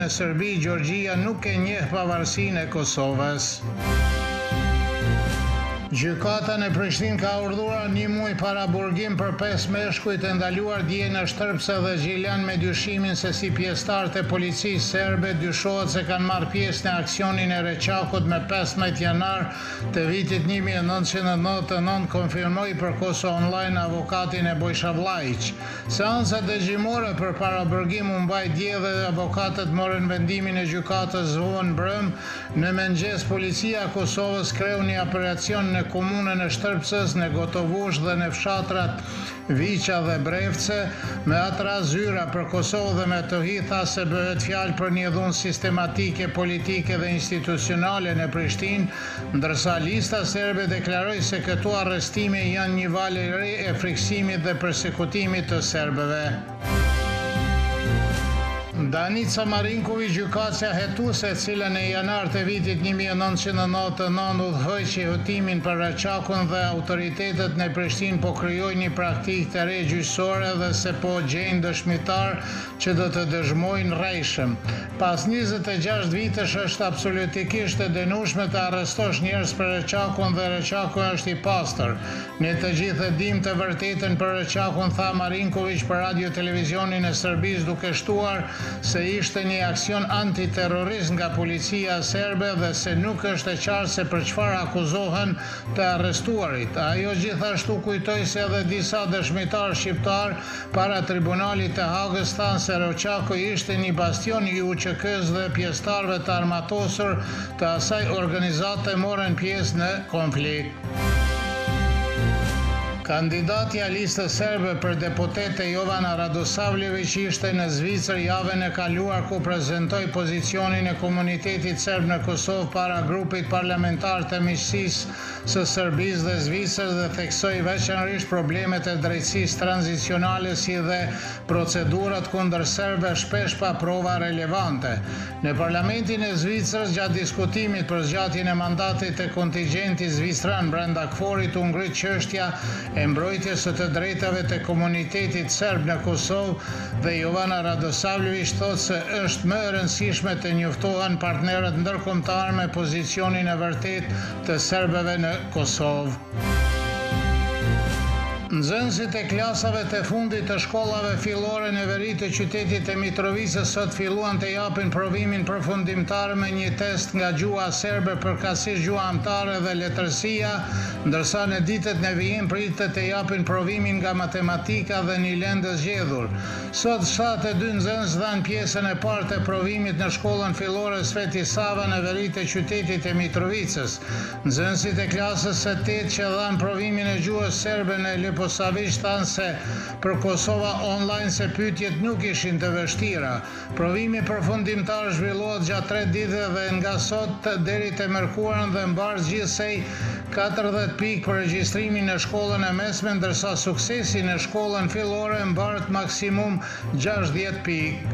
Në Serbi, Gjeorgjia nuk e njeh pavarësinë e Kosovës. Gjykata në Prishtinë ka urdhëruar 1 muaj para burgim për 5 meshkujt e ndaluar dje në Shtërpse dhe Gjilan me dyshimin se si pjesëtarët e policisë serbe dyshohet se kanë marrë pjesë në aksionin e Reçakut me 15 janar të vitit 1999, konfirmoi për Kosovë Online avokati Nebojša Vlajić. Seanca dëgjimore përpara burgimit u mbaj dje dhe avokatët morën vendimin e gjykatës vonë brëm. Në mëngjes policia e Kosovës kreu një operacion në komunën e Shtërpsës, në Gotovush dhe në fshatrat Viqa dhe Brevce. Me atë zyra për Kosovë dhe me tohi tha se bëhet fjalë për një dhunë sistematike, politike dhe institucionale në Prishtinë, ndërsa lista serbe deklaroi se këto arrestime janë një valë e re e friksimit dhe përsekutimit të serbëve. Danica Marinković, gjykatësia hetuese e cilën në janar të vitit 1999 udhëheqi hetimin për Reçakun dhe autoritetet në Prishtinë po krijojnë një praktikë të re gjyqësore dhe se po gjejnë dëshmitar që do të dëshmojnë rrejshëm. Pas 26 vitesh është absolutikisht e dënueshme të arrestosh njerëz për Reçakun dhe Reçaku është i pastër. Ne të gjithë e dimë të vërtetën për Reçakun, tha Marinković për radio televizionin e Serbisë, duke shtuar se ishte një aksion antiterrorist nga policia serbe dhe se nuk është e qartë se për çfarë akuzohen të arrestuarit. Ajo gjithashtu kujtoi se edhe disa dëshmitar shqiptar para tribunalit të Hagës thanë se Reçaku ishte një bastion i UÇK-s dhe pjesëtarëve të armatosur të asaj organizate morën pjesë në konflikt. Kandidatja listës serbe për deputete Jovana Radosavljević ishte në Zvicër javën e kaluar ku prezantoi pozicionin e komunitetit serb në Kosovë para grupit parlamentar të miqësisë së Serbisë dhe Zvicrës dhe theksoi veçanërisht problemet e drejtësisë tranzicionale si dhe procedurat kundër serbëve shpesh pa prova relevante. Në parlamentin e Zvicrës, gjatë diskutimit për zgjatjen e mandatit të kontingjentit zvicran brenda KFOR-it u ngrit çështja e mbrojtjes së të drejtave të komunitetit serb në Kosovë dhe Jovana Radosavljević thotë se është më e rëndësishme të njoftohen partnerët ndërkombëtar me pozicionin e vërtetë të serbëve në Kosovë. Nxënësit e klasave të fundit të shkollave fillore në veri të qytetit të Mitrovicës sot filluan të japin provimin përfundimtar me një test nga gjuha serbe, përkatësisht gjuha amtare dhe letërsia, ndërsa në ditët në vijim pritet të japin provimin nga matematika dhe një lëndë zgjedhur. Sot 72 nxënës dhanë pjesën e parë të provimit në shkollën fillore Sveti Sava në veri të qytetit të Mitrovicës. Nxënësit e klasës së 8 që dhanë provimin e gjuhës serbe në Liposavić thanë se për Kosova Online se pyetjet nuk ishin të vështira. Provimi përfundimtar zhvillohet gjatë 3 ditëve dhe nga sot deri te mërkurën dhe mbar gjithsej 40 pikë për regjistrimin në shkollën e mesme, ndërsa suksesi në shkollën fillore mbart maksimum 60 pikë.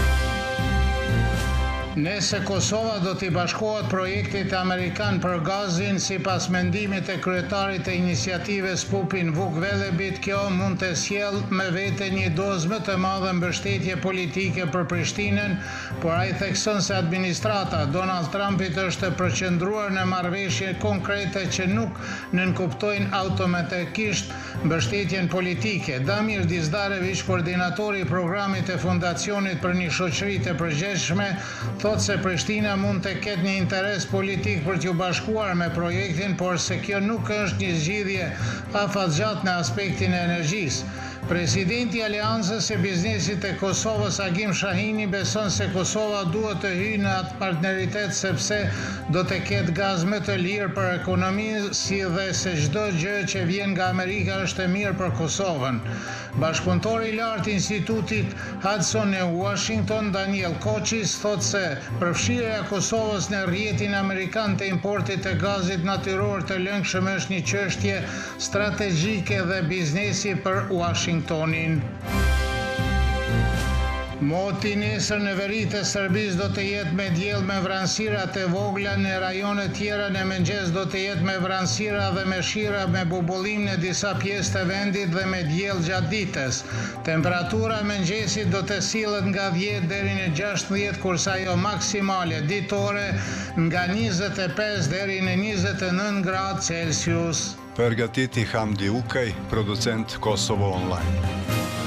Nëse Kosova do t'i bashkohet projektit amerikan për gazin, sipas mendimit e kryetarit të iniciativës Pupin Vukvelebit, kjo mund të sjellë me vete një dozë më të madhe mbështetje politike për Prishtinën, por ai thekson se administrata Donald Trumpit është e përqendruar në marrëveshje konkrete që nuk nënkuptojnë automatikisht mbështetjen politike. Damir Dizdarević, koordinatori i programit të Fundacionit për një shoqëri të përgjegjshme, thotë se Prishtina mund të ketë një interes politik për t'u bashkuar me projektin, por se kjo nuk është një zgjidhje afatgjatë në aspektin e energjisë. Presidenti i Aleancës së Biznesit të Kosovës, Agim Shahini, beson se Kosova duhet të hyjë në atë partneritet sepse do të ketë gaz më të lirë për ekonominë, si dhe se çdo gjë që vjen nga Amerika është e mirë për Kosovën. Bashkëpunëtori i lartë i Institutit Hudson në Washington, Daniel Koçis, thotë se përfshirja e Kosovës në rrjetin amerikan të importit të gazit natyror të lëngshëm është një çështje strategjike dhe biznesi për Washingtonin. Moti nesër në veri të Serbisë do të jetë me diell me vranësira të vogla, në rajone tjera në mëngjes do të jetë me vranësira dhe me shira me bubullim në disa pjesë të vendit dhe me diell gjatë ditës. Temperatura e mëngjesit do të sillet nga 10 deri në 16, kurse ajo maksimale ditore nga 25 deri në 29 gradë Celsius. Përgatiti Hamdi Ukaj, producent Kosovo Online.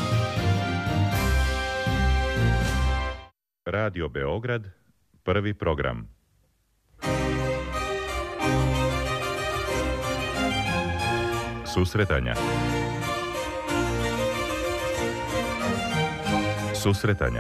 Radio Beograd, prvi program. Susretanja. Susretanja.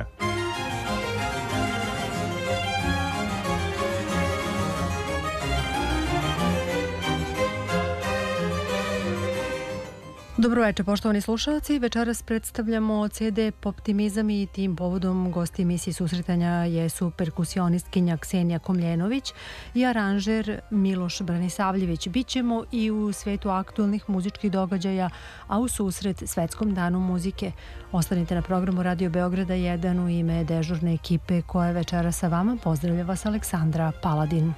Dobro večer, poštovani slušalci. Večeras predstavljamo CD Poptimizam i tim povodom gosti emisije Susretanja jesu perkusionistkinja Ksenija Komljenović i aranžer Miloš Branisavljević. Bićemo i u svetu aktualnih muzičkih događaja, a u susret Svetskom danu muzike. Ostanite na programu Radio Beograda 1 u ime dežurne ekipe koja je večera sa vama. Pozdravlja vas Aleksandra Paladin.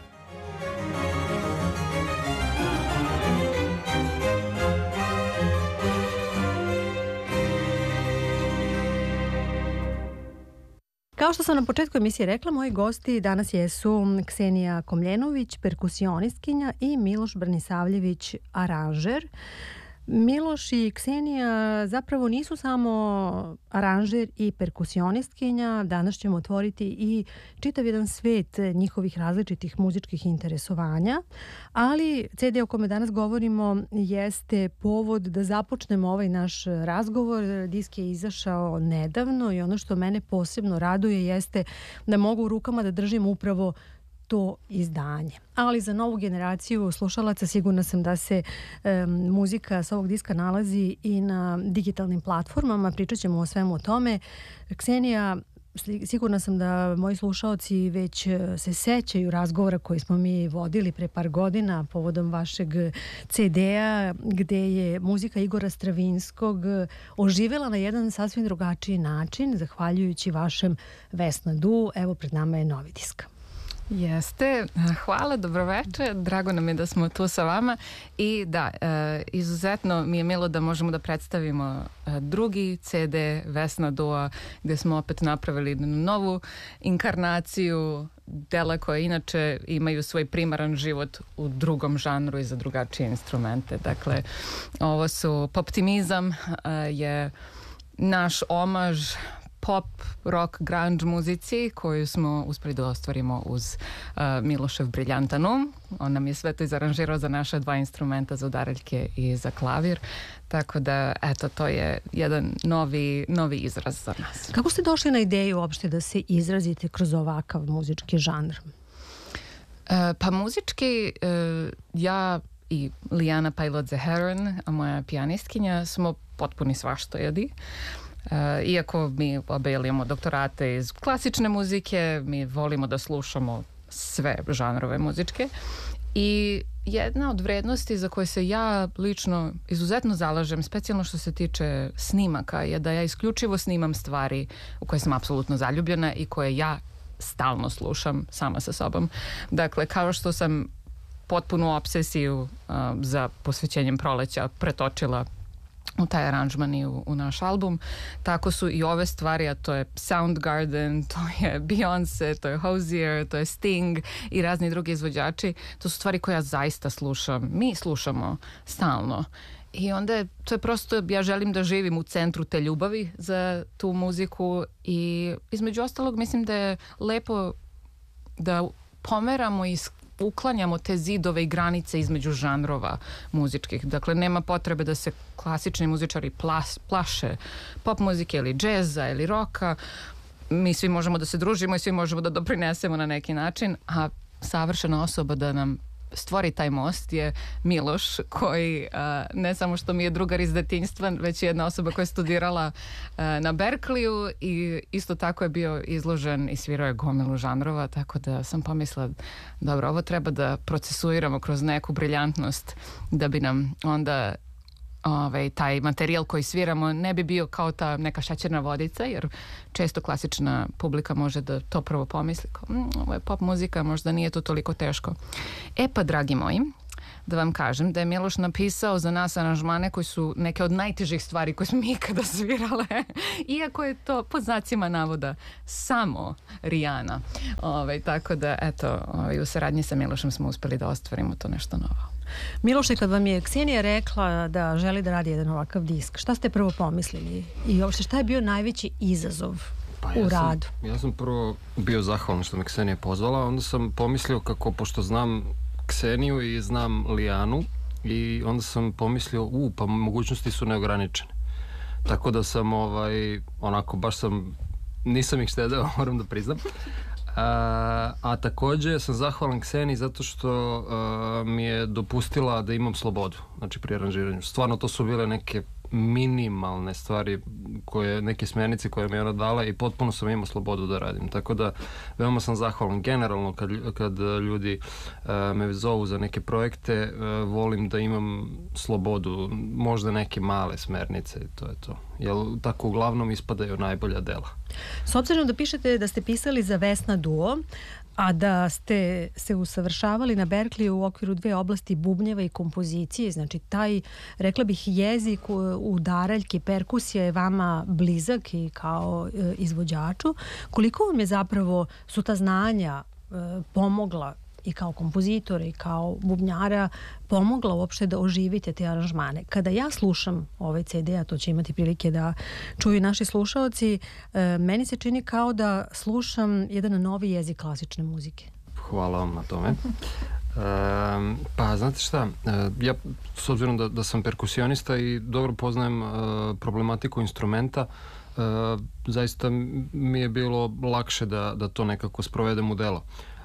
Kao što sam na početku emisije rekla, moji gosti danas jesu Ksenija Komljenović, perkusionistkinja i Miloš Branisavljević, aranžer. Miloš i Ksenija zapravo nisu samo aranžer i perkusionistkinja, danas ćemo otvoriti i čitav jedan svet njihovih različitih muzičkih interesovanja, ali CD o kome danas govorimo jeste povod da započnemo ovaj naš razgovor. Disk je izašao nedavno i ono što mene posebno raduje jeste da mogu u rukama da držim upravo to izdanje. Ali za novu generaciju slušalaca sigurna sam da se muzika sa ovog diska nalazi i na digitalnim platformama. Pričat ćemo o svemu o tome. Ksenija, sigurna sam da moji slušalci već se sećaju razgovora koji smo mi vodili pre par godina povodom vašeg CD-a, gde je muzika Igora Stravinskog oživela na jedan sasvim drugačiji način, zahvaljujući vašem Vesna Du. Evo, pred nama je novi disk. Jeste, hvala, dobroveče, drago nam je da smo tu sa vama i da, izuzetno mi je milo da možemo da predstavimo drugi CD Vesna Dua, gde smo opet napravili novu inkarnaciju dela koje inače imaju svoj primaran život u drugom žanru i za drugačije instrumente. Dakle, ovo su Poptimizam, je naš omaž pop, rock, grunge muzici koju smo uspeli da ostvarimo uz Milošev briljantan um. On nam je sve to izaranžirao za naša dva instrumenta, za udaraljke i za klavir. Tako da, eto, to je jedan novi izraz za nas. Kako ste došli na ideju uopšte da se izrazite kroz ovakav muzički žanr? Pa muzički, ja i Lijana Pajlot-Zeheran, moja pijanistkinja, smo potpuni svaštojadi. Iako mi obe imamo doktorate iz klasične muzike, mi volimo da slušamo sve žanrove muzičke i jedna od vrednosti za koje se ja lično izuzetno zalažem, specijalno što se tiče snimaka, je da ja isključivo snimam stvari u koje sam apsolutno zaljubljena i koje ja stalno slušam sama sa sobom. Dakle, kao što sam potpunu obsesiju za posvećenjem proleća pretočila u taj aranžman i u naš album, tako su i ove stvari, a to je Soundgarden, to je Beyoncé, to je Hozier, to je Sting i razni drugi izvođači. To su stvari koje ja zaista slušam. Mi slušamo stalno. I onda to je prosto, ja želim da živim u centru te ljubavi za tu muziku i između ostalog mislim da je lepo da pomeramo i uklanjamo te zidove i granice između žanrova muzičkih. Dakle, nema potrebe da se klasični muzičari plaše pop muzike ili džeza ili roka. Mi svi možemo da se družimo i svi možemo da doprinesemo na neki način, a savršena osoba da nam stvori taj most je Miloš, koji ne samo što mi je drugar iz detinjstva, već je jedna osoba koja je studirala na Berkeleyu i isto tako je bio izložen i svirao je gomilu žanrova, tako da sam pomislila, dobro, ovo treba da procesuiramo kroz neku briljantnost da bi nam onda taj materijal koji sviramo ne bi bio kao ta neka šećerna vodica, jer često klasična publika može da to prvo pomisli kao, ovo je pop muzika, možda nije to toliko teško. Pa, dragi moji, da vam kažem da je Miloš napisao za nas aranžmane koji su neke od najtežih stvari koje smo mi ikada svirale, iako je to pod znacima navoda samo Rijana. Tako da, eto, u saradnji sa Milošem smo uspeli da ostvarimo to nešto novo. Miloše, kad vam je Ksenija rekla da želi da radi jedan ovakav disk, šta ste prvo pomislili? I uopšte šta je bio najveći izazov u radu? Ja sam prvo bio zahvalan što me Ksenija pozvala, onda sam pomislio kako, pošto znam Kseniju i znam Lijanu, i onda sam pomislio, pa mogućnosti su neograničene. Tako da sam onako, baš nisam ih štedeo, moram da priznam. A takođe sam zahvalan Kseniji zato što mi je dopustila da imam slobodu, znači pri aranžiranju. Stvarno to su bile neke minimalne stvari, neke smernice koje mi je ona dala i potpuno sam imao slobodu da radim. Tako da veoma sam zahvalan. Generalno kad ljudi me zovu za neke projekte, volim da imam slobodu, možda neke male smernice i to je to. Jer tako uglavnom ispadaju najbolja dela. S obzirom da pišete da ste pisali za Vesna duo, a da ste se usavršavali na Berkliju u okviru 2 oblasti bubnjeva i kompozicije, znači taj, rekla bih, jezik udaraljke, perkusija je vama blizak i kao izvođaču. Koliko vam je zapravo su ta znanja pomogla i kao kompozitora i kao bubnjara pomogla uopšte da oživite te aranžmane? Kada ja slušam ovaj CD, a to će imati prilike da čuju naši slušaoci, meni se čini kao da slušam jedan novi jezik klasične muzike. Hvala vam na tome. Pa, znate šta, ja s obzirom da sam perkusionista i dobro poznajem problematiku instrumenta, zaista mi je bilo lakše da to nekako sprovedem u delo.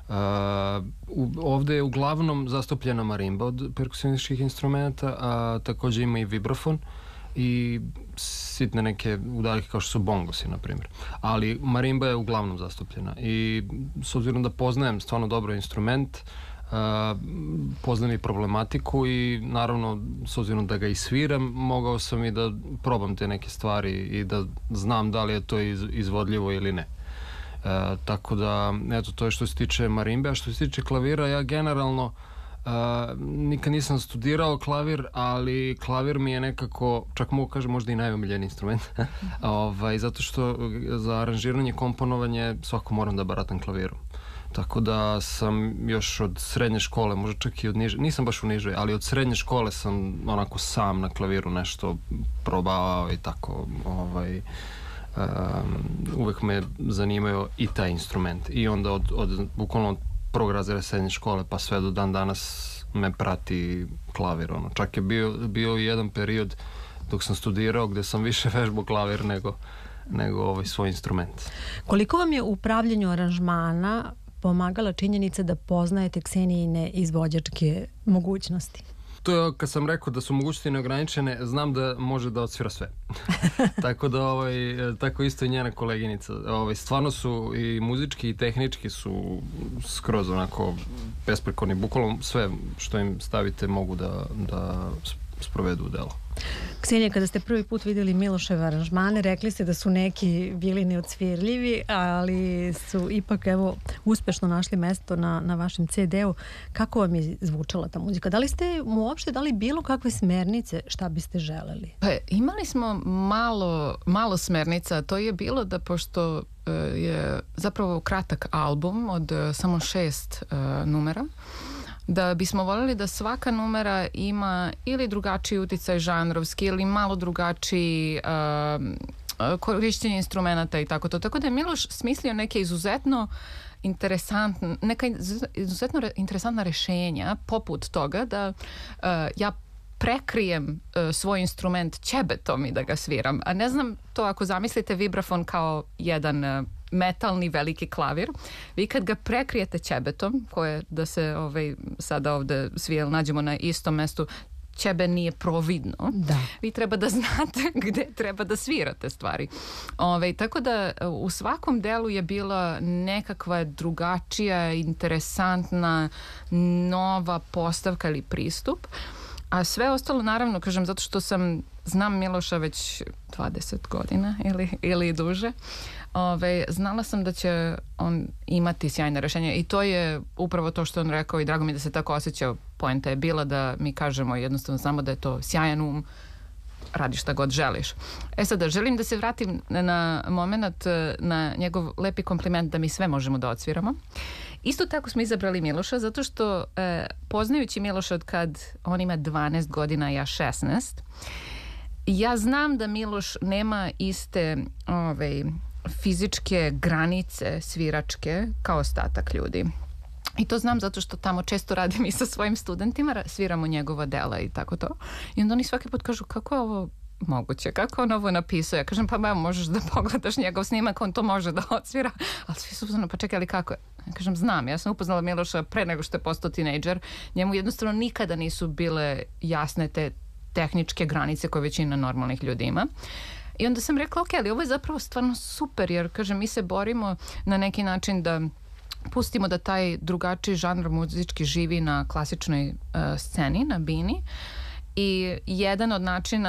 Ovde je uglavnom zastupljena marimba od perkusionističkih instrumenta, a takođe ima i vibrafon i sitne neke udarke kao što su bongosi, na primjer. Ali marimba je uglavnom zastupljena i s obzirom da poznajem stvarno dobro instrument, poznajem i problematiku i naravno s obzirom da ga i sviram, mogao sam i da probam te neke stvari i da znam da li je to izvodljivo ili ne. Tako da, eto, to je što se tiče marimbe. A što se tiče klavira, ja generalno nikad nisam studirao klavir, ali klavir mi je nekako, čak mogu kažem, možda i najomiljeniji instrument. Zato što za aranžiranje, komponovanje svako moram da baratam klavirom. Tako da sam još od srednje škole, možda čak i od niže, nisam baš u nižoj, ali od srednje škole sam onako sam na klaviru nešto probavao i tako, uvek me zanimaju i taj instrument. I onda od bukvalno od prvog razreda srednje škole pa sve do dan danas me prati klavir. Čak je bio jedan period dok sam studirao gde sam više vežbao klavir nego svoj instrument. Koliko vam je u pravljenju aranžmana pomagala činjenica da poznajete Ksenijine izvođačke mogućnosti? To je kad sam rekao da su mogućnosti neograničene, znam da može da odsvira sve. Tako da tako isto i njena koleginica. Stvarno su i muzički i tehnički su skroz onako besprekorni. Bukvalno sve što im stavite mogu da sprovedu u delo. Ksenija, kada ste prvi put vidjeli Miloševe aranžmane, rekli ste da su neki bili neodsvirljivi, ali su ipak uspešno našli mesto na vašem CD-u. Kako vam je zvučala ta muzika? Da li ste mu uopšte dali bilo kakve smernice šta biste želeli? Pa, imali smo malo smernica. To je bilo da pošto je zapravo kratak album od samo 6 numera, da bismo voljeli da svaka numera ima ili drugačiji uticaj žanrovski ili malo drugačiji korišćenje instrumenta i tako to. Tako da je Miloš smislio neke izuzetno interesantna rešenja poput toga da ja prekrijem svoj instrument ćebetom i da ga sviram. A ne znam to ako zamislite vibrafon kao jedan metalni veliki klavir, vi kad ga prekrijete ćebetom, koje da se sada ovde svi nađemo na istom mestu, ćebe nije providno. Da. Vi treba da znate gde treba da svirate stvari. Tako da u svakom delu je bila nekakva drugačija, interesantna, nova postavka ili pristup. A sve ostalo, naravno, kažem, zato što znam Miloša već 20 godina ili duže. Znala sam da će on imati sjajne rešenja i to je upravo to što on rekao i drago mi da se tako osjećao. Poenta je bila da mi kažemo, jednostavno znamo da je to sjajan um, radi šta god želiš. Sada, želim da se vratim na moment, na njegov lepi kompliment da mi sve možemo da odsviramo. Isto tako smo izabrali Miloša zato što poznajući Miloša od kad on ima 12 godina, ja 16, ja znam da Miloš nema iste fizičke granice sviračke kao ostatak ljudi. I to znam zato što tamo često radim i sa svojim studentima, sviramo njegova dela i tako to. I onda oni svaki put kažu kako je ovo moguće, kako on ovo napisao. Ja kažem pa možeš da pogledaš njegov snimak, on to može da odsvira. Ali svi su pa čekaj, ali kako je? Ja kažem znam, ja sam upoznala Miloša pre nego što je postao tinejdžer. Njemu jednostavno nikada nisu bile jasne te tehničke granice koje većina normalnih ljudi ima. I onda sam rekla, ok, ali ovo je zapravo stvarno super, jer, kažem, mi se borimo na neki način da pustimo da taj drugačiji žanr muzički živi na klasičnoj sceni, na bini. I jedan od načina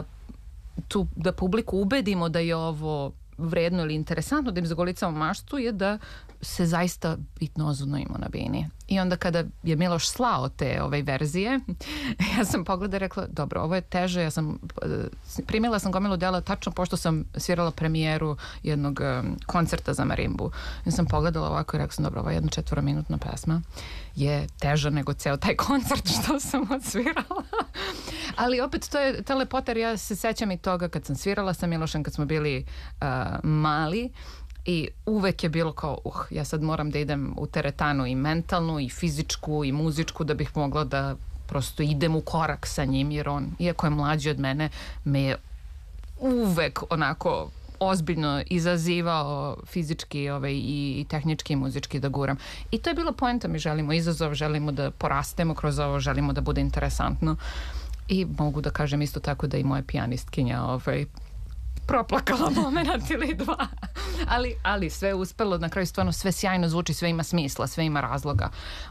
da publiku ubedimo da je ovo vredno ili interesantno, da im zagolicamo maštu, je da se zaista bitno ozudno ima na bini. I onda kada je Miloš slao te verzije, ja sam pogledala i rekla, dobro, ovo je teže, primila sam gomilu dela tačno pošto sam svirala premijeru jednog koncerta za marimbu. Ja sam pogledala ovako i rekla sam, dobro, ovo je 1/4-minutna pesma, je teža nego ceo taj koncert što sam odsvirala. Ali opet to je ta lepota, jer ja se sećam i toga kad sam svirala sa Milošem, kad smo bili mali, i uvek je bilo kao, ja sad moram da idem u teretanu i mentalnu i fizičku i muzičku da bih mogla da prosto idem u korak sa njim, jer on, iako je mlađi od mene, me je uvek onako ozbiljno izazivao fizički i tehnički i muzički da guram. I to je bila poenta, mi želimo izazov, želimo da porastemo kroz ovo, želimo da bude interesantno. I mogu da kažem isto tako da i moja pijanistkinja proplakala moment ili dva. Ali sve je uspelo, na kraju stvarno sve sjajno zvuči, sve ima smisla, sve ima razloga.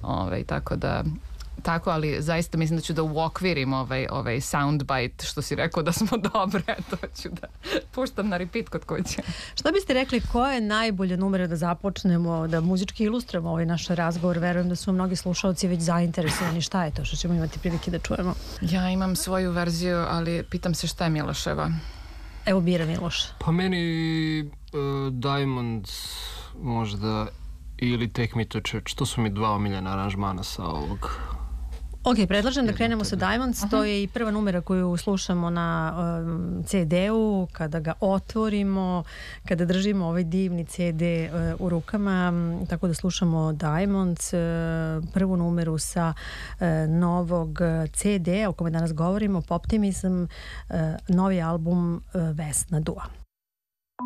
Tako, ali zaista mislim da ću da uokvirim ovaj soundbite, što si rekao da smo dobre, to ću da puštam na repeat kod kuće. Šta biste rekli, koje je najbolje numere da započnemo, da muzički ilustrujemo ovaj naš razgovor? Verujem da su mnogi slušalci već zainteresovani. Šta je to što ćemo imati prilike da čujemo? Ja imam svoju verziju, ali pitam se šta je Miloševa. Evo bira Miloš. Pa meni Diamonds možda ili Take Me to Church. To su mi dva omiljena aranžmana sa ovog. Ok, predlažem da krenemo sa Diamonds. To je i prva numera koju slušamo na CD-u, kada ga otvorimo, kada držimo ovaj divni CD u rukama, tako da slušamo Diamonds, prvu numeru sa novog CD-a o kome danas govorimo, Poptimizam, novi album Vesna Dua.